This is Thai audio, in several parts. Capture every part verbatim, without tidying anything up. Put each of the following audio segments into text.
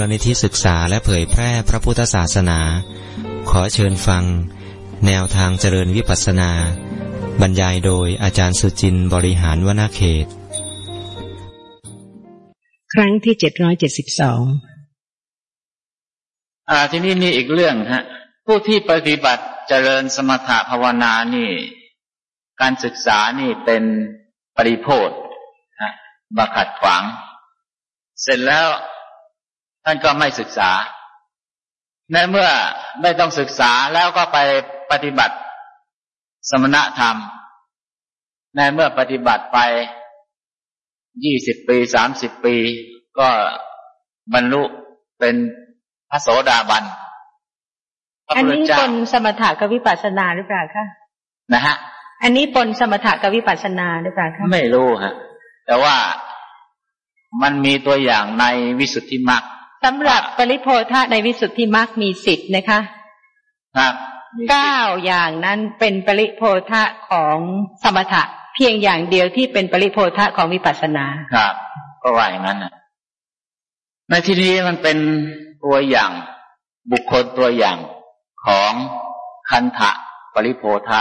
ลนิธิศึกษาและเผยแพร่พระพุทธศาสนาขอเชิญฟังแนวทางเจริญวิปัสสนาบรรยายโดยอาจารย์สุจินต์บริหารวณเขตครั้งที่เจ็ดร้อยเจ็ดสิบสองอ่าทีนี้มีอีกเรื่องฮะผู้ที่ปฏิบัติเจริญสมถะภาวนานี่การศึกษานี่เป็นปริโภทฮะมาขัดขวางเสร็จแล้วท่านก็ไม่ศึกษาในเมื่อไม่ต้องศึกษาแล้วก็ไปปฏิบัติสมณธรรมในเมื่อปฏิบัติไปยี่สิบปีสามสิบปีก็บรรลุเป็นพระโสดาบันอันนี้ปนสมถะกับวิปัสสนาหรือเปล่าคะนะฮะอันนี้ปนสมถะกับวิปัสสนาหรือเปล่าคะไม่รู้ฮะแต่ว่ามันมีตัวอย่างในวิสุทธิมรรคสำหรับปริโภทะในวิสุทธิมรรคมีสิบนะคะครับเก้าอย่างนั้นเป็นปริโภทะของสมถะเพียงอย่างเดียวที่เป็นปริโภทะของวิปัสสนาครับก็ว่าอย่างนั้นนะในที่นี้มันเป็นตัวอย่างบุคคลตัวอย่างของคันธะปริโภทะ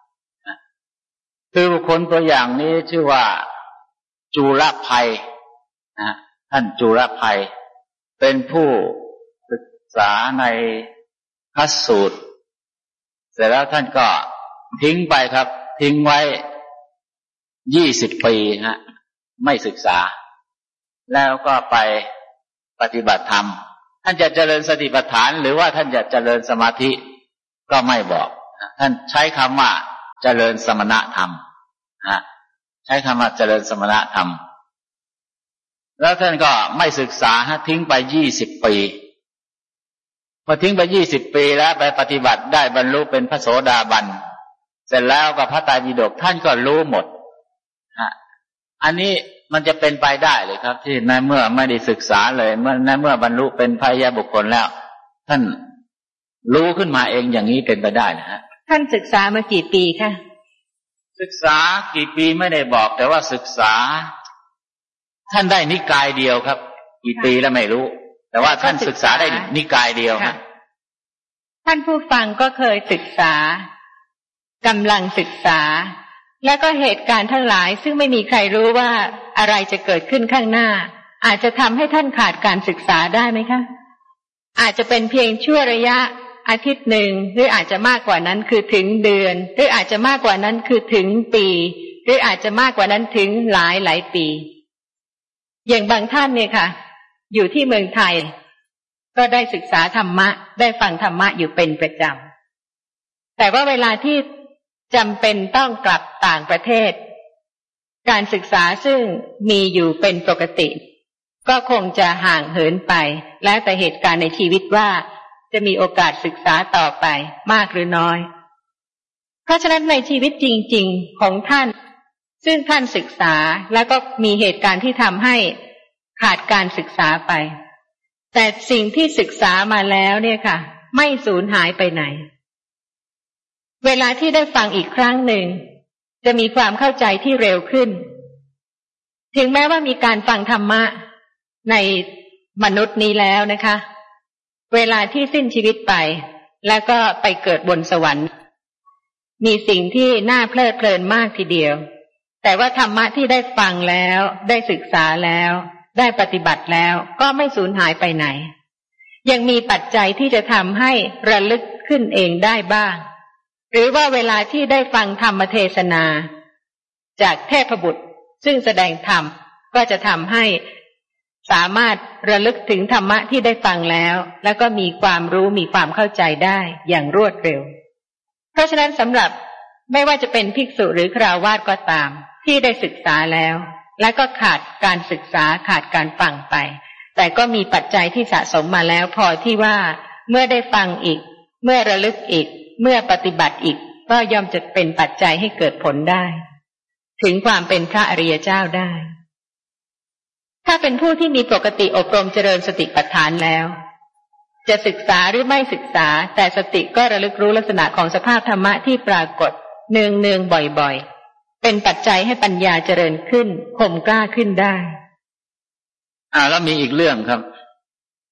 คือบุคคลตัวอย่างนี้ชื่อว่าจุลภัยนะท่านจุลภัยเป็นผู้ศึกษาในพระสูตรเสร็จแล้วท่านก็ทิ้งไปครับทิ้งไว้ยี่สิบปีฮะไม่ศึกษาแล้วก็ไปปฏิบัติธรรมท่านจะเจริญสติปัฏฐานหรือว่าท่านจะเจริญสมาธิก็ไม่บอกท่านใช้คำว่าเจริญสมณธรรมฮะใช้คำว่าเจริญสมณธรรมแล้วท่านก็ไม่ศึกษาฮะทิ้งไปยี่สิบปีพอทิ้งไปยี่สิบปีแล้วไปปฏิบัติได้บรรลุเป็นพระโสดาบันเสร็จแล้วก็พระไตรปิฎกท่านก็รู้หมดฮะอันนี้มันจะเป็นไปได้เลยครับที่ในเมื่อไม่ได้ศึกษาเลยเมื่อในเมื่อบรรลุเป็นพระอริยบุคคลแล้วท่านรู้ขึ้นมาเองอย่างนี้เป็นไปได้นะฮะท่านศึกษามากี่ปีคะศึกษากี่ปีไม่ได้บอกแต่ว่าศึกษาท่านได้นิกายเดียวครับกี่ปีแล้วไม่รู้แต่ว่าท่านศึกษาได้นิกายเดียวครับท่านผู้ฟังก็เคยศึกษากำลังศึกษาแล้วก็เหตุการณ์ทั้งหลายซึ่งไม่มีใครรู้ว่าอะไรจะเกิดขึ้นข้างหน้าอาจจะทำให้ท่านขาดการศึกษาได้ไหมคะอาจจะเป็นเพียงชั่วระยะอาทิตย์หนึ่งหรืออาจจะมากกว่านั้นคือถึงเดือนหรืออาจจะมากกว่านั้นคือถึงปีหรืออาจจะมากกว่านั้นถึงหลายหลายปีอย่างบางท่านเนี่ยค่ะอยู่ที่เมืองไทยก็ได้ศึกษาธรรมะได้ฟังธรรมะอยู่เป็นประจำแต่ว่าเวลาที่จำเป็นต้องกลับต่างประเทศการศึกษาซึ่งมีอยู่เป็นปกติก็คงจะห่างเหินไปแล้วแต่เหตุการณ์ในชีวิตว่าจะมีโอกาสศึกษาต่อไปมากหรือน้อยเพราะฉะนั้นในชีวิตจริงๆของท่านซึ่งท่านศึกษาแล้วก็มีเหตุการณ์ที่ทำให้ขาดการศึกษาไปแต่สิ่งที่ศึกษามาแล้วเนี่ยค่ะไม่สูญหายไปไหนเวลาที่ได้ฟังอีกครั้งหนึ่งจะมีความเข้าใจที่เร็วขึ้นถึงแม้ว่ามีการฟังธรรมะในมนุษย์นี้แล้วนะคะเวลาที่สิ้นชีวิตไปแล้วก็ไปเกิดบนสวรรค์มีสิ่งที่น่าเพลิดเพลินมากทีเดียวแต่ว่าธรรมะที่ได้ฟังแล้วได้ศึกษาแล้วได้ปฏิบัติแล้วก็ไม่สูญหายไปไหนยังมีปัจจัยที่จะทำให้ระลึกขึ้นเองได้บ้างหรือว่าเวลาที่ได้ฟังธรรมเทศนาจากเทพบุตรซึ่งแสดงธรรมก็จะทำให้สามารถระลึกถึงธรรมะที่ได้ฟังแล้วแล้วก็มีความรู้มีความเข้าใจได้อย่างรวดเร็วเพราะฉะนั้นสำหรับไม่ว่าจะเป็นภิกษุหรือฆราวาสก็ตามที่ได้ศึกษาแล้วและก็ขาดการศึกษาขาดการฟังไปแต่ก็มีปัจจัยที่สะสมมาแล้วพอที่ว่าเมื่อได้ฟังอีกเมื่อระลึกอีกเมื่อปฏิบัติอีกก็ย่อมจะเป็นปัจจัยให้เกิดผลได้ถึงความเป็นพระอริยเจ้าได้ถ้าเป็นผู้ที่มีปกติอบรมเจริญสติปัฏฐานแล้วจะศึกษาหรือไม่ศึกษาแต่สติก็ระลึกรู้ลักษณะของสภาพธรรมะที่ปรากฏเนืองๆบ่อยๆเป็นปัจจัยให้ปัญญาเจริญขึ้นข่มกล้าขึ้นได้อ่าแล้วมีอีกเรื่องครับ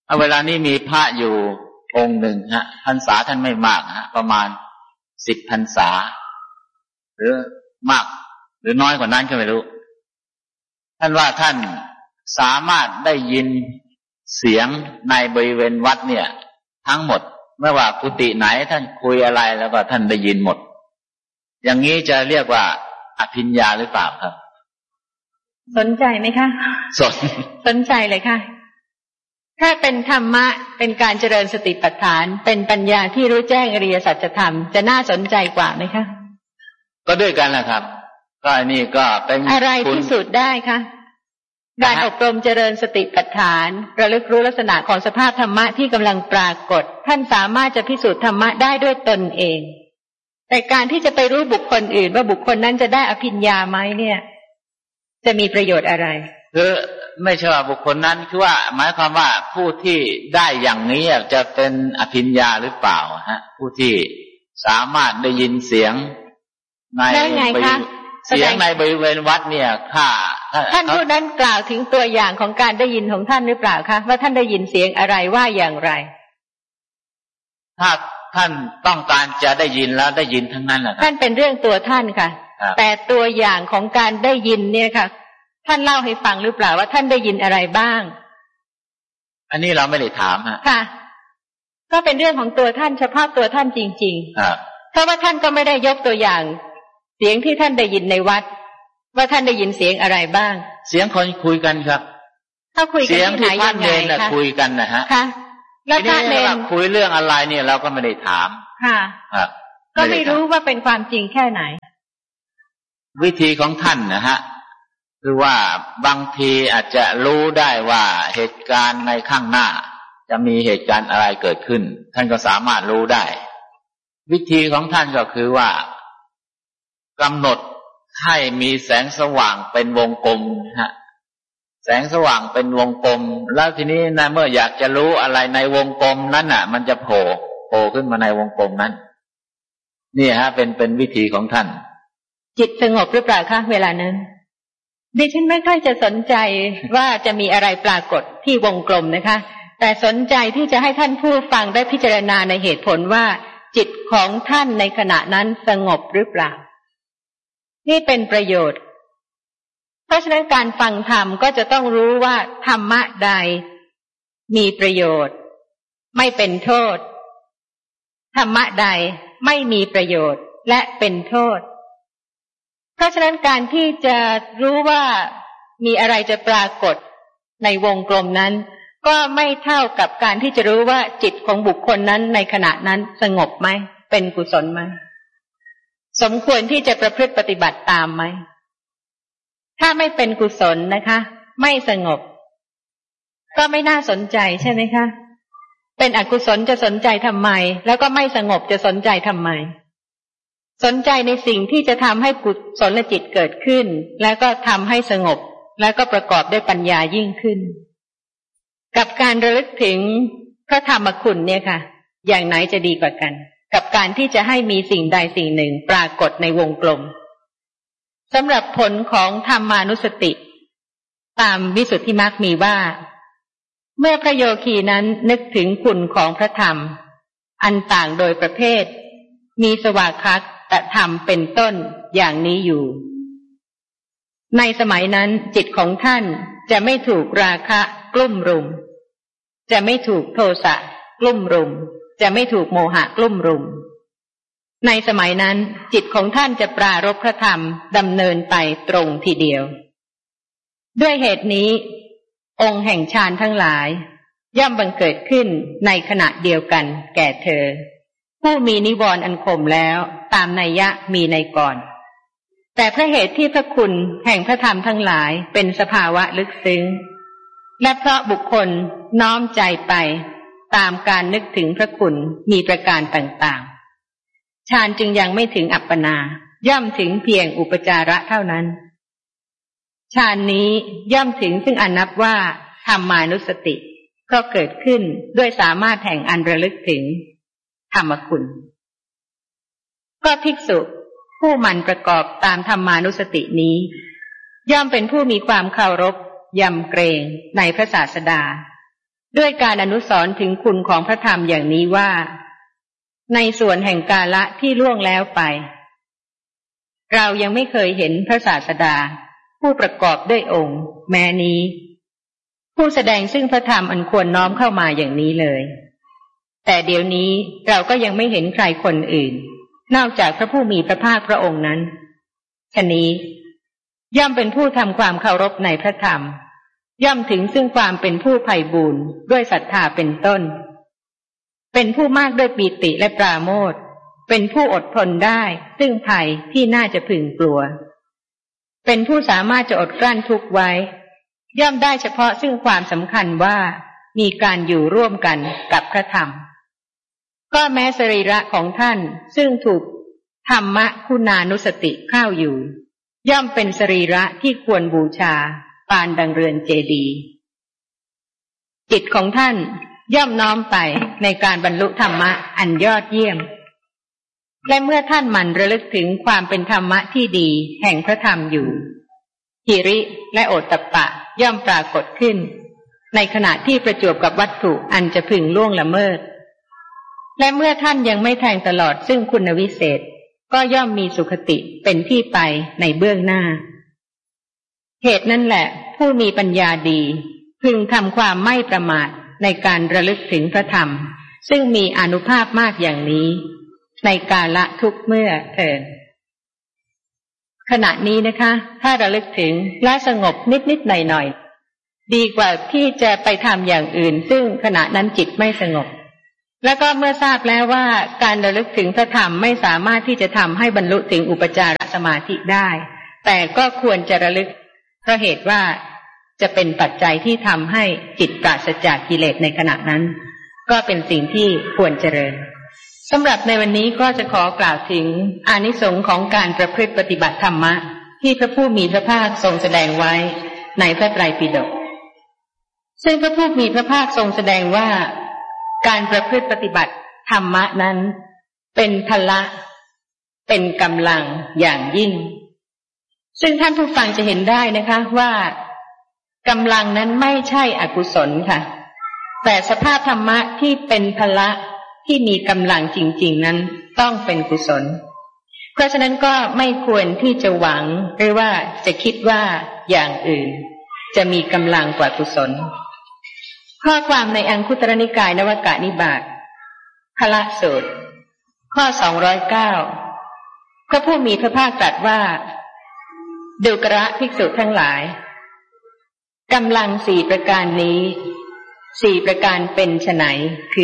เวลานี้มีพระอยู่องค์หนึ่งฮะพรรษาท่านไม่มากฮะประมาณสิบพรรษาหรือมากหรือน้อยกว่านั้นก็ไม่รู้ท่านว่าท่านสามารถได้ยินเสียงในบริเวณวัดเนี่ยทั้งหมดไม่ว่ากุฏิไหนท่านคุยอะไรแล้วก็ท่านได้ยินหมดอย่างนี้จะเรียกว่าอภิญญาหรือเปล่าครับสนใจไหมคะสนสนใจเลยค่ะถ้าเป็นธรรมะเป็นการเจริญสติปัฏฐานเป็นปัญญาที่รู้แจ้งอริยสัจธรรมจะน่าสนใจกว่าไหมคะก็ด้วยกันแหละครับก็อันนี้ก็เป็นอะไรพิสูจน์ได้คะการอบรมเจริญสติปัฏฐานระลึกรู้ลักษณะของสภาพธรรมะที่กำลังปรากฏท่านสามารถจะพิสูจน์ธรรมะได้ด้วยตนเองแต่การที่จะไปรู้บุคคลอื่นว่าบุคคลนั้นจะได้อภิญญาไหมเนี่ยจะมีประโยชน์อะไรคือไม่ใช่ว่าบุคคลนั้นคือว่าหมายความว่าผู้ที่ได้อย่างนี้จะเป็นอภิญญาหรือเปล่าฮะผู้ที่สามารถได้ยินเสียงในเสียงในบริเวณวัดเนี่ยค่ะท่านผู้นั้นกล่าวถึงตัวอย่างของการได้ยินของท่านหรือเปล่าคะว่าท่านได้ยินเสียงอะไรว่าอย่างไรถ้าท่านต้องการจะได้ยินแล้วได้ยินทั้งนั้นแหละท่านเป็นเรื่องตัวท่านค่ะแต่ตัวอย่างของการได้ยินเนี่ยค่ะท่านเล่าให้ฟังหรือเปล่าว่าท่านได้ยินอะไรบ้างอันนี้เราไม่ได้ถามฮะค่ะก็เป็นเรื่องของตัวท่านเฉพาะตัวท่านจริงๆเพราะว่าท่านก็ไม่ได้ยกตัวอย่างเสียงที่ท่านได้ยินในวัดว่าท่านได้ยินเสียงอะไรบ้างเสียงคนคุยกันครับเขาคุยกันที่ไหนยังไงคะคุยกันนะฮะค่ะแล้วท่านเองคุยเรื่องอะไรเนี่ยเราก็ไม่ได้ถามค่ะก็ไม่รู้ว่าเป็นความจริงแค่ไหนวิธีของท่านนะฮะคือว่าบางทีอาจจะรู้ได้ว่าเหตุการณ์ในข้างหน้าจะมีเหตุการณ์อะไรเกิดขึ้นท่านก็สามารถรู้ได้วิธีของท่านก็คือว่ากำหนดให้มีแสงสว่างเป็นวงกลมฮะแสงสว่างเป็นวงกลมแล้วทีนี้นะเมื่ออยากจะรู้อะไรในวงกลมนั้นน่ะมันจะโผล่โผล่ขึ้นมาในวงกลมนั้นนี่ฮะเป็นเป็นวิธีของท่านจิตสงบหรือเปล่าคะเวลานั้นดิฉันไม่ค่อยจะสนใจว่าจะมีอะไรปรากฏที่วงกลมนะคะแต่สนใจที่จะให้ท่านผู้ฟังได้พิจารณาในเหตุผลว่าจิตของท่านในขณะนั้นสงบหรือเปล่านี่เป็นประโยชน์เพราะฉะนั้นการฟังธรรมก็จะต้องรู้ว่าธรรมะใดมีประโยชน์ไม่เป็นโทษธรรมะใดไม่มีประโยชน์และเป็นโทษเพราะฉะนั้นการที่จะรู้ว่ามีอะไรจะปรากฏในวงกลมนั้นก็ไม่เท่ากับการที่จะรู้ว่าจิตของบุคคลนั้นในขณะนั้นสงบไหมเป็นกุศลไหมสมควรที่จะประพฤติปฏิบัติตามไหมถ้าไม่เป็นกุศลนะคะไม่สงบก็ไม่น่าสนใจใช่ไหมคะเป็นอกุศลจะสนใจทำไมแล้วก็ไม่สงบจะสนใจทำไมสนใจในสิ่งที่จะทำให้กุศลจิตเกิดขึ้นแล้วก็ทำให้สงบแล้วก็ประกอบด้วยปัญญายิ่งขึ้นกับการระลึกถึงพระธรรมคุณเนี่ยค่ะอย่างไหนจะดีกว่ากันกับการที่จะให้มีสิ่งใดสิ่งหนึ่งปรากฏในวงกลมสำหรับผลของธรรมานุสติตามวิสุทธิมรรคมีว่าเมื่อพระโยคีนั้นนึกถึงคุณของพระธรรมอันต่างโดยประเภทมีสวากขาตธรรมเป็นต้นอย่างนี้อยู่ในสมัยนั้นจิตของท่านจะไม่ถูกราคะกลุ่มรุมจะไม่ถูกโทสะกลุ่มรุมจะไม่ถูกโมหะกลุ่มรุมในสมัยนั้นจิตของท่านจะปรารภพระธรรมดำเนินไปตรงทีเดียวด้วยเหตุนี้องค์แห่งฌานทั้งหลายย่อมบังเกิดขึ้นในขณะเดียวกันแก่เธอผู้มีนิวรณ์อันข่มแล้วตามนัยยะมีในก่อนแต่เพราะเหตุที่พระคุณแห่งพระธรรมทั้งหลายเป็นสภาวะลึกซึ้งและเพราะบุคคลน้อมใจไปตามการนึกถึงพระคุณมีประการต่างๆฌานจึงยังไม่ถึงอัปปนาย่อมถึงเพียงอุปจาระเท่านั้นฌานนี้ย่อมถึงซึ่งอนับว่าธรรมานุสติเพราะเกิดขึ้นด้วยสามารถแห่งอันระลึกถึงธรรมคุณก็ภิกษุผู้หมั่นประกอบตามธรรมานุสตินี้ย่อมเป็นผู้มีความเคารพยำเกรงในพระศาสดาด้วยการอนุสรณ์ถึงคุณของพระธรรมอย่างนี้ว่าในส่วนแห่งกาลที่ล่วงแล้วไปเรายังไม่เคยเห็นพระศาสดาผู้ประกอบด้วยองค์แม้นี้ผู้แสดงซึ่งพระธรรมอันควรน้อมเข้ามาอย่างนี้เลยแต่เดี๋ยวนี้เราก็ยังไม่เห็นใครคนอื่นนอกจากพระผู้มีพระภาคพระองค์นั้นฉะนี้ย่อมเป็นผู้ทำความเคารพในพระธรรมย่อมถึงซึ่งความเป็นผู้ไพบูลย์ด้วยศรัทธาเป็นต้นเป็นผู้มากด้วยปีติและปราโมทย์เป็นผู้อดทนได้ซึ่งภัยที่น่าจะพึงกลัวเป็นผู้สามารถจะอดกลั้นทุกข์ไว้ย่อมได้เฉพาะซึ่งความสำคัญว่ามีการอยู่ร่วมกันกับพระธรรมก็แม้สรีระของท่านซึ่งถูกธรรมคุณานุสติเข้าอยู่ย่อมเป็นสรีระที่ควรบูชาปานดังเรือนเจดีย์จิตของท่านย่อมน้อมไปในการบรรลุธรรมะอันยอดเยี่ยมและเมื่อท่านหมั่นระลึกถึงความเป็นธรรมะที่ดีแห่งพระธรรมอยู่หิริและโอตตัปปะย่อมปรากฏขึ้นในขณะที่ประจวบกับวัตถุอันจะพึงล่วงละเมิดและเมื่อท่านยังไม่แทงตลอดซึ่งคุณวิเศษก็ย่อมมีสุขติเป็นที่ไปในเบื้องหน้าเหตุนั่นแหละผู้มีปัญญาดีพึงทำความไม่ประมาทในการระลึกถึงพระธรรมซึ่งมีอานุภาพมากอย่างนี้ในกาละทุกเมื่อเถิดขณะนี้นะคะถ้าระลึกถึงและสงบนิดๆหน่อยๆดีกว่าที่จะไปทำอย่างอื่นซึ่งขณะนั้นจิตไม่สงบแล้วก็เมื่อทราบแล้วว่าการระลึกถึงพระธรรมไม่สามารถที่จะทำให้บรรลุถึงอุปจารสมาธิได้แต่ก็ควรจะระลึกเพราะเหตุว่าจะเป็นปัจจัยที่ทำให้จิตปราศจากกิเลสในขณะนั้นก็เป็นสิ่งที่ควรเจริญสำหรับในวันนี้ก็จะขอกล่าวถึงอานิสงส์ของการประพฤติปฏิบัติธรรมะที่พระผู้มีพระภาคทรงแสดงไว้ในพระไตรปิฎกซึ่งพระผู้มีพระภาคทรงแสดงว่าการประพฤติปฏิบัติธรรมะนั้นเป็นพละเป็นกำลังอย่างยิ่งซึ่งท่านผู้ฟังจะเห็นได้นะคะว่ากำลังนั้นไม่ใช่อกุศลค่ะแต่สภาพธรรมะที่เป็นพละที่มีกำลังจริงๆนั้นต้องเป็นกุศลเพราะฉะนั้นก็ไม่ควรที่จะหวังหรือว่าจะคิดว่าอย่างอื่นจะมีกำลังกว่ากุศลข้อความในอังคุตรนิกายนวกะนิบาตพละสูตรข้อสองร้อยเก้าพระผู้มีพระภาคตรัสว่าดูกระภิกษุทั้งหลายกำลังสี่ประการนี้สี่ประการเป็นไฉนคื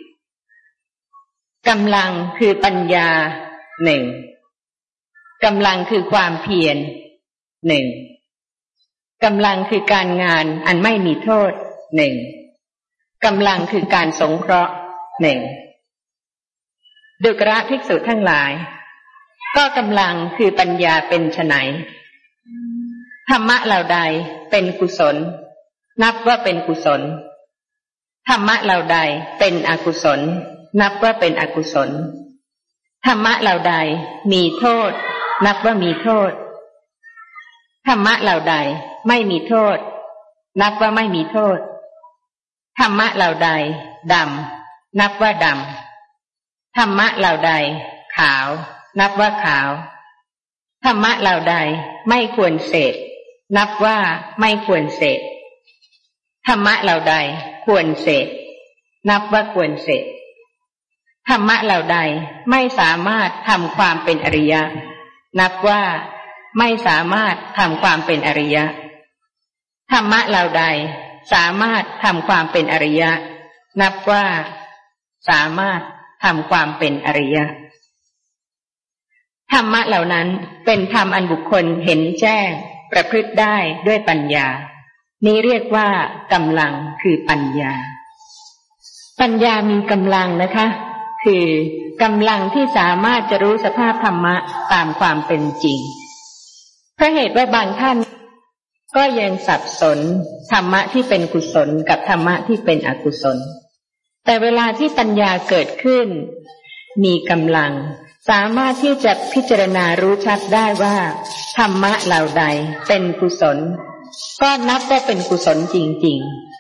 อกำลังคือปัญญาหนึ่งกำลังคือความเพียรหนึ่งกำลังคือการงานอันไม่มีโทษหนึ่งกำลังคือการสงเคราะห์หนึ่งดูกระภิกษุทั้งหลายก็กำลังคือปัญญาเป็นไฉนธรรมะเหล่าใดเป็นกุศลนับว่าเป็นกุศลธรรมะเหล่าใดเป็นอกุศลนับว่าเป็นอกุศลธรรมะเหล่าใดมีโทษนับว่ามีโทษธรรมะเหล่าใดไม่มีโทษนับว่าไม่มีโทษธรรมะเหล่าใดดำนับว่าดำธรรมะเหล่าใดขาวนับว่าขาวธรรมะเหล่าใดไม่ควรเสพนับว่าไม่ควรเสพธรรมะเหล่าใดควรเสพนับว่าควรเสพธรรมะเหล่าใดไม่สามารถทำความเป็นอริยะนับว่าไม่สามารถทำความเป็นอริยะธรรมะเหล่าใดสามารถทำความเป็นอริยะนับว่าสามารถทำความเป็นอริยะธรรมะเหล่านั้นเป็นธรรมอันบุคคลเห็นแจ้งประพฤติได้ด้วยปัญญานี้เรียกว่ากำลังคือปัญญาปัญญามีกำลังนะคะคือกำลังที่สามารถจะรู้สภาพธรรมะตามความเป็นจริงเพราะเหตุว่าบางท่านก็ยังสับสนธรรมะที่เป็นกุศลกับธรรมะที่เป็นอกุศลแต่เวลาที่ปัญญาเกิดขึ้นมีกำลังสามารถที่จะพิจารณารู้ชัดได้ว่าธรรมะเหล่าใดเป็นกุศลก็นับว่าเป็นกุศลจริงๆ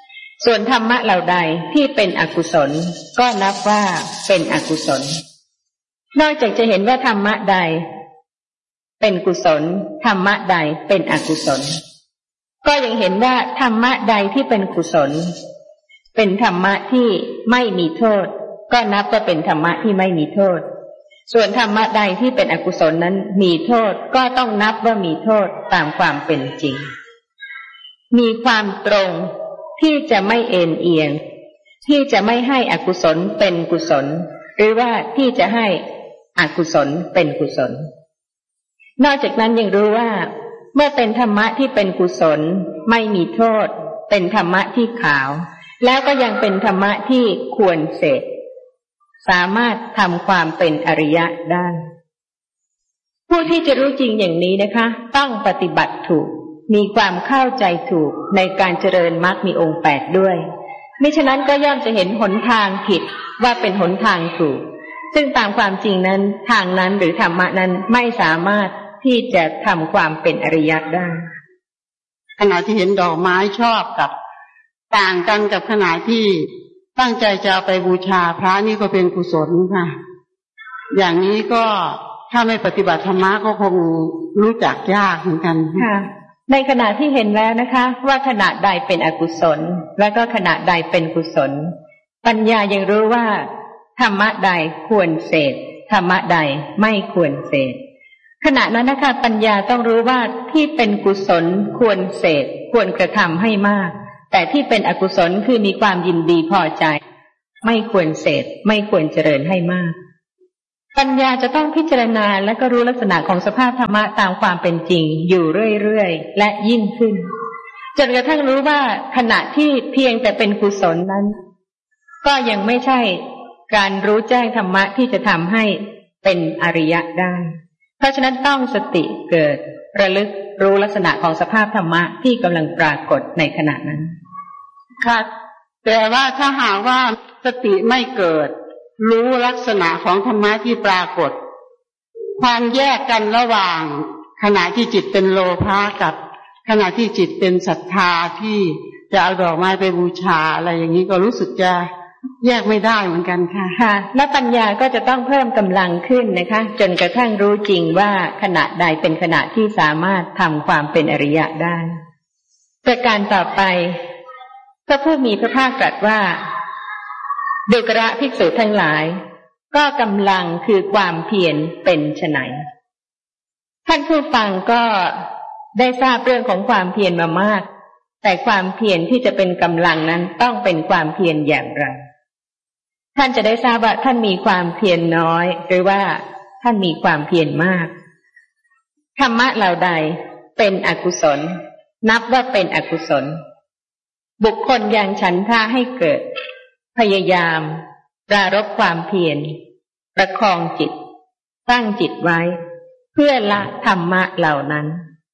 ส่วนธรรมะเหล่าใดที่เป็นอกุศลก็นับว่าเป็นอกุศลนอกจากจะเห็นว่าธรรมะใดเป็นกุศลธรรมะใดเป็นอกุศลก็ยังเห็นว่าธรรมะใดที่เป็นกุศลเป็นธรรมะที่ไม่มีโทษก็นับว่าเป็นธรรมะที่ไม่มีโทษส่วนธรรมะใดที่เป็นอกุศลนั้นมีโทษก็ต้องนับว่ามีโทษตามความเป็นจริงมีความตรงที่จะไม่เอ็นเอียงที่จะไม่ให้อกุศลเป็นกุศลหรือว่าที่จะให้อกุศลเป็นกุศลนอกจากนั้นยังรู้ว่าเมื่อเป็นธรรมะที่เป็นกุศลไม่มีโทษเป็นธรรมะที่ขาวแล้วก็ยังเป็นธรรมะที่ควรเสพสามารถทำความเป็นอริยะได้ผู้ที่จะรู้จริงอย่างนี้นะคะต้องปฏิบัติถูกมีความเข้าใจถูกในการเจริญมรรคมีองค์แปดด้วยมิฉะนั้นก็ย่อมจะเห็นหนทางผิดว่าเป็นหนทางถูกซึ่งตามความจริงนั้นทางนั้นหรือธรรมะนั้นไม่สามารถที่จะทำความเป็นอริยะได้ขณะที่เห็นดอกไม้ชอบกับต่างกันกับขณะที่ตั้งใจจะเอาไปบูชาพระนี่ก็เป็นกุศลค่ะอย่างนี้ก็ถ้าไม่ปฏิบัติธรรมะก็คงรู้จักยากเหมือนกันค่ะในขณะที่เห็นแล้วนะคะว่าขณะใดเป็นอกุศลและก็ขณะใดเป็นกุศลปัญญายังรู้ว่าธรรมะใดควรเสพธรรมะใดไม่ควรเสพขณะนั้นนะคะปัญญาต้องรู้ว่าที่เป็นกุศลควรเสพควรกระทำให้มากแต่ที่เป็นอกุศลคือมีความยินดีพอใจไม่ควรเสพไม่ควรเจริญให้มากปัญญาจะต้องพิจารณาและก็รู้ลักษณะของสภาพธรรมะตามความเป็นจริงอยู่เรื่อยๆและยิ่งขึ้นจนกระทั่งรู้ว่าขณะที่เพียงแต่เป็นกุศลนั้นก็ยังไม่ใช่การรู้แจ้งธรรมะที่จะทำให้เป็นอริยะได้เพราะฉะนั้นต้องสติเกิดระลึกรู้ลักษณะของสภาพธรรมะที่กำลังปรากฏในขณะนั้นค่ะแต่ว่าถ้าหากว่าสติไม่เกิดรู้ลักษณะของธรรมะที่ปรากฏความแยกกันระหว่างขณะที่จิตเป็นโลภะกับขณะที่จิตเป็นศรัทธาที่จะเอาดอกไม้ไปบูชาอะไรอย่างนี้ก็รู้สึกจะแยกไม่ได้เหมือนกันค่ะค่ะและปัญญาก็จะต้องเพิ่มกำลังขึ้นนะคะจนกระทั่งรู้จริงว่าขณะใดเป็นขณะที่สามารถทำความเป็นอริยะได้ประการต่อไปพระผู้มีพระภาคตรัสว่าดูกระภิกษุทั้งหลายก็กำลังคือความเพียรเป็นไฉนท่านผู้ฟังก็ได้ทราบเรื่องของความเพียรมามากแต่ความเพียรที่จะเป็นกำลังนั้นต้องเป็นความเพียรอย่างไรท่านจะได้ทราบว่าท่านมีความเพียรน้อยหรือว่าท่านมีความเพียรมากธรรมะเหล่าใดเป็นอกุศลนับว่าเป็นอกุศลบุคคลยังฉันทะให้เกิดพยายามปรารภความเพียรประคองจิตตั้งจิตไว้เพื่อละธรรมะเหล่านั้น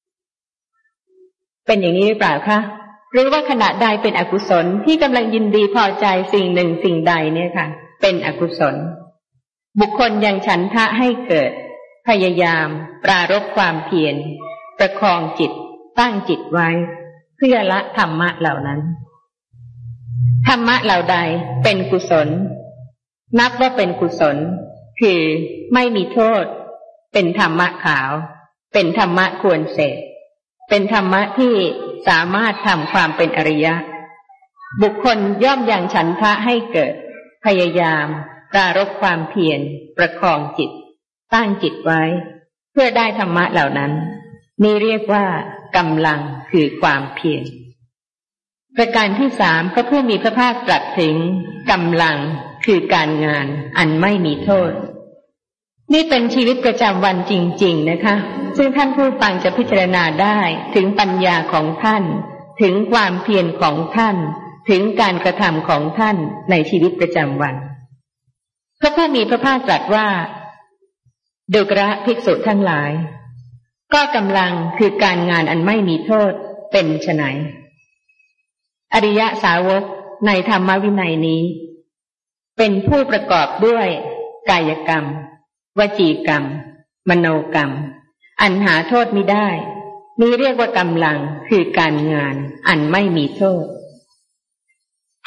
เป็นอย่างนี้หรือเปล่าคะหรือว่าขณะใดเป็นอกุศลที่กำลังยินดีพอใจสิ่งหนึ่งสิ่งใดเนี่ยค่ะเป็นอกุศลบุคคลยังฉันทะให้เกิดพยายามปรารภความเพียรประคองจิตตั้งจิตไว้เพื่อละธรรมะเหล่านั้นธรรมะเหล่าใดเป็นกุศลนับว่าเป็นกุศลคือไม่มีโทษเป็นธรรมะขาวเป็นธรรมะควรเสพเป็นธรรมะที่สามารถทำความเป็นอริยะบุคคลย่อมยังฉันทะให้เกิดพยายามปรารภความเพียรประคองจิตตั้งจิตไว้เพื่อได้ธรรมะเหล่านั้นนี่เรียกว่ากำลังคือความเพียรประการที่สามพระผู้มีพระภาคตรัสถึงกำลังคือการงานอันไม่มีโทษนี่เป็นชีวิตประจำวันจริงๆนะคะซึ่งท่านผู้ฟังจะพิจารณาได้ถึงปัญญาของท่านถึงความเพียรของท่านถึงการกระทำของท่านในชีวิตประจำวันพระผู้มีพระภาคตรัสว่าดูกระภิกษุทั้งหลายก็กำลังคือการงานอันไม่มีโทษเป็นไฉนอริยสาวกในธรรมวินัยนี้เป็นผู้ประกอบด้วยกายกรรมวจีกรรมมโนกรรมอันหาโทษมิได้นี้เรียกว่ากำลังคือการงานอันไม่มีโทษ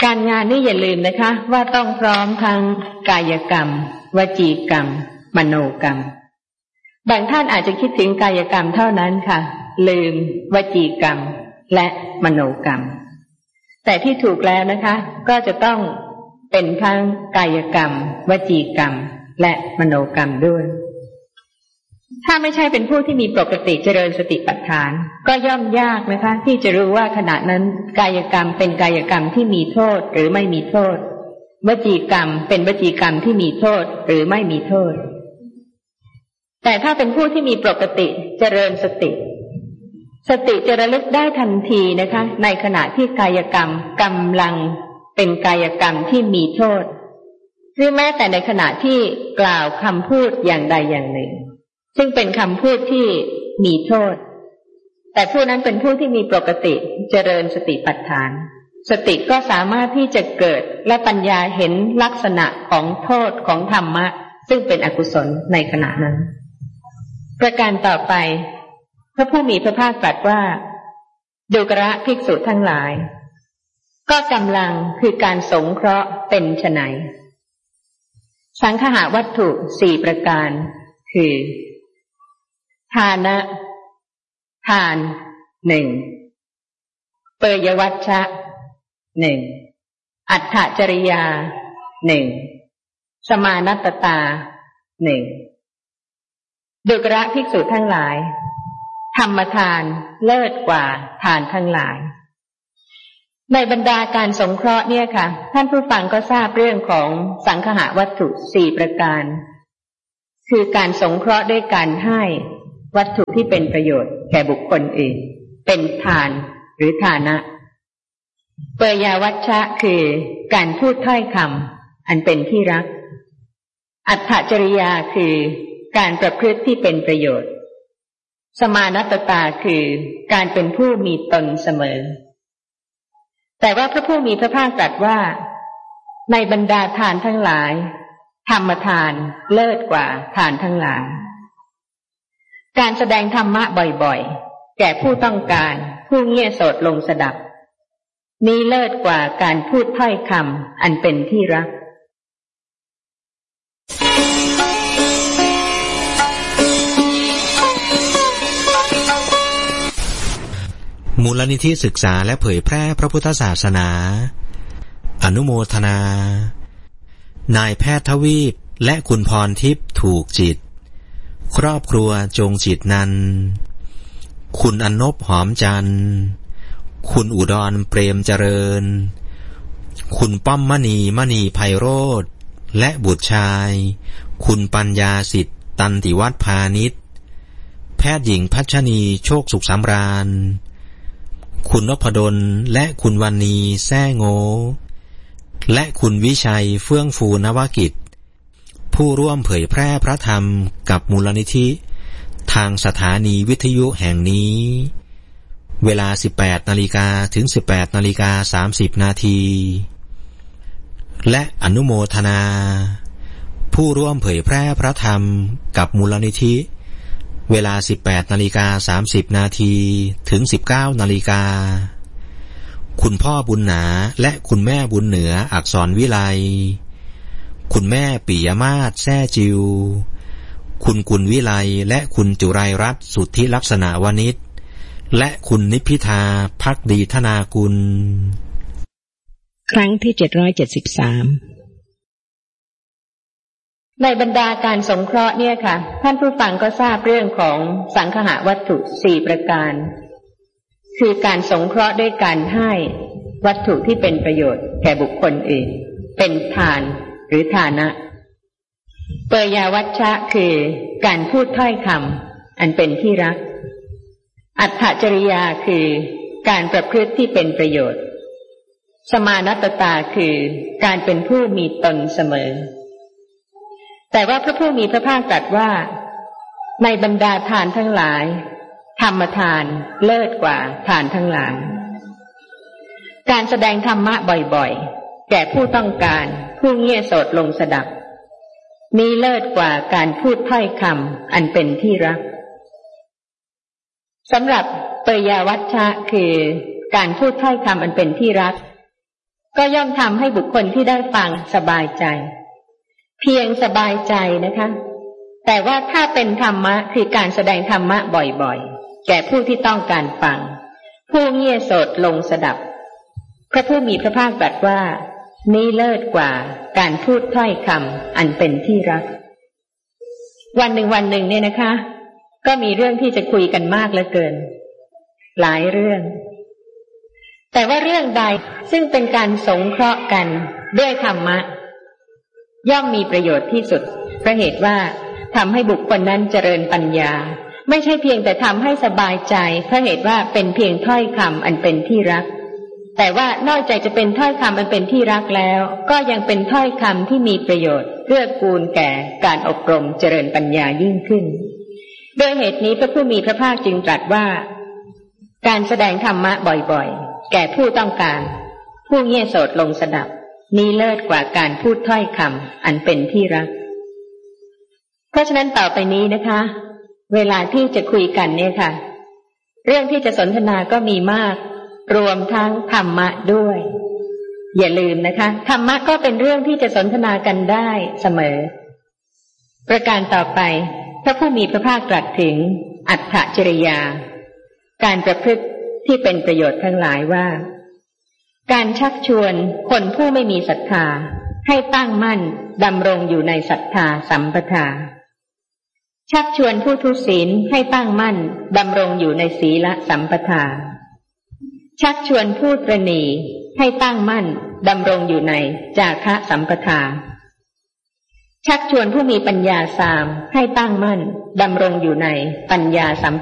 การงานนี่อย่าลืมนะคะว่าต้องพร้อมทั้งกายกรรมวจีกรรมมโนกรรมบางท่านอาจจะคิดถึงกายกรรมเท่านั้นค่ะลืมวจีกรรมและมโนกรรมแต่ที่ถูกแล้วนะคะก็จะต้องเป็นทั้งกายกรรมวจีกรรมและมโนกรรมด้วยถ้าไม่ใช่เป็นผู้ที่มีปกติเจริญสติปัฏฐานก็ย่อมยากนะคะที่จะรู้ว่าขณะนั้นกายกรรมเป็นกายกรรมที่มีโทษหรือไม่มีโทษวจีกรรมเป็นวจีกรรมที่มีโทษหรือไม่มีโทษแต่ถ้าเป็นผู้ที่มีปกติเจริญสติสติจะระลึกได้ทันทีนะคะในขณะที่กายกรรมกำลังเป็นกายกรรมที่มีโทษหรือแม้แต่ในขณะที่กล่าวคำพูดอย่างใดอย่างหนึ่งซึ่งเป็นคำพูดที่มีโทษแต่ผู้นั้นเป็นผู้ที่มีปกติเจริญสติปัฏฐานสติก็สามารถที่จะเกิดและปัญญาเห็นลักษณะของโทษของธรรมะซึ่งเป็นอกุศลในขณะนั้นประการต่อไปพระผู้มีพระภาคตรัสว่าดูกระภิกษุทั้งหลายก็กำลังคือการสงเคราะห์เป็นไฉนสังคหวัตถุสี่ประการคือทานะทานหนึ่งเปยวัชชะหนึ่งอัตถจริยาหนึ่งสมานัตตาหนึ่งดูกระภิกษุทั้งหลายธรรมทานเลิศกว่าทานทั้งหลายในบรรดาการสงเคราะห์เนี่ยค่ะท่านผู้ฟังก็ทราบเรื่องของสังคหวัตถุสี่ประการคือการสงเคราะห์ด้วยการให้วัตถุที่เป็นประโยชน์แก่บุคคลอื่นเป็นทานหรือทานะเปยวัชชะคือการพูดถ้อยคำอันเป็นที่รักอัตถจริยาคือการประพฤติที่เป็นประโยชน์สมานัตตาคือการเป็นผู้มีตนเสมอแต่ว่าพระผู้มีพระภาคตรัสว่าในบรรดาทานทั้งหลายธรรมทานเลิศกว่าทานทั้งหลายการแสดงธรรมะบ่อยๆแก่ผู้ต้องการผู้เงี่ยโสดลงสดับนี้เลิศกว่าการพูดถ้อยคำอันเป็นที่รักมูลนิธิศึกษาและเผยแพร่พระพุทธศาสนาอนุโมทนานายแพทย์ทวีปและคุณพรทิพย์ถูกจิตครอบครัวจงจิตนันคุณอนนบหอมจันทร์คุณอุดรเปรมเจริญคุณป้อมมณีมณีไพโรธและบุตรชายคุณปัญญาสิทธิ์ตันติวัฒน์พาณิชย์แพทย์หญิงพัชนีโชคสุขสำราญคุณนพดลและคุณวรรณีแซ่โงและคุณวิชัยเฟื่องฟูนวกิจผู้ร่วมเผยแพร่พระธรรมกับมูลนิธิทางสถานีวิทยุแห่งนี้เวลา สิบแปดนาฬิกา ถึง สิบแปดนาฬิกาสามสิบ นาทีและอนุโมทนาผู้ร่วมเผยแพร่พระธรรมกับมูลนิธิเวลา สิบแปดนาฬิกาสามสิบ นาทีถึง สิบเก้านาฬิกาคุณพ่อบุญหนาและคุณแม่บุญเหนืออักษรวิไลคุณแม่ปิยมาศแซ่จิวคุณกุลวิไลและคุณจุไรรัตน์สุทธิลักษณะวณิชและคุณนิพพิทาภักดีธนากุลครั้งที่เจ็ดร้อยเจ็ดสิบสามในบรรดาการสงเคราะห์เนี่ยค่ะท่านผู้ฟังก็ทราบเรื่องของสังคหวัตถุสี่ประการคือการสงเคราะห์ด้วยการให้วัตถุที่เป็นประโยชน์แก่บุคคลอื่นเป็นทานหรือทานะเปยวัชชะคือการพูดถ้อยคำอันเป็นที่รักอัตถจริยาคือการประพฤติที่เป็นประโยชน์สมานัตตาคือการเป็นผู้มีตนเสมอแต่ว่าพระผู้มีพระภาคตรัสว่าในบรรดาทานทั้งหลายธรรมทานเลิศกว่าทานทั้งหลายการแสดงธรรมะบ่อยๆแก่ผู้ต้องการผู้เงี่ยโสดลงสดับนี้เลิศกว่าการพูดถ้อยคำอันเป็นที่รักสำหรับเปยวัชชะคือการพูดถ้อยคำอันเป็นที่รักก็ย่อมทำให้บุคคลที่ได้ฟังสบายใจเพียงสบายใจนะคะแต่ว่าถ้าเป็นธรรมะคือการแสดงธรรมะบ่อยๆแก่ผู้ที่ต้องการฟังผู้เงี่ยโสดลงสดับพระผู้มีพระภาคตรัสว่านี้เลิศกว่าการพูดถ้อยคำอันเป็นที่รักวันหนึ่งวันหนึ่งเนี่ยนะคะก็มีเรื่องที่จะคุยกันมากเหลือเกินหลายเรื่องแต่ว่าเรื่องใดซึ่งเป็นการสงเคราะห์กันด้วยธรรมะย่อมมีประโยชน์ที่สุดเพราะเหตุว่าทำให้บุคคลนั้นเจริญปัญญาไม่ใช่เพียงแต่ทำให้สบายใจเพราะเหตุว่าเป็นเพียงถ้อยคำอันเป็นที่รักแต่ว่านอกจากจะเป็นถ้อยคำอันเป็นที่รักแล้วก็ยังเป็นถ้อยคำที่มีประโยชน์เกื้อกูลแก่การอบรมเจริญปัญญายิ่งขึ้นโดยเหตุนี้พระผู้มีพระภาคจึงตรัสว่าการแสดงธรรมะบ่อยๆแก่ผู้ต้องการผู้เงี่ยโสดลงสดับนี้เลิศกว่าการพูดถ้อยคำอันเป็นที่รักเพราะฉะนั้นต่อไปนี้นะคะเวลาที่จะคุยกันเนี่ยค่ะเรื่องที่จะสนทนาก็มีมากรวมทั้งธรรมะด้วยอย่าลืมนะคะธรรมะก็เป็นเรื่องที่จะสนทนากันได้เสมอประการต่อไปพระผู้มีพระภาคตรัสถึงอัตถจริยาการประพฤติที่เป็นประโยชน์ทั้งหลายว่าการชักชวนคนผู้ไม่มีศรัทธาให้ตั้งมั่นดำรงอยู่ในศรัทธาสัมปทาชักชวนผู้ทุศีลให้ตั้งมั่นดำรงอยู่ในศีลสัมปทาชักชวนผู้ตระหนี่ให้ตั้งมั่นดำรงอยู่ในจาคะสัมปทาชักชวนผู้มีปัญญาสามให้ตั้งมั่นดำรงอยู่ในปัญญาสัม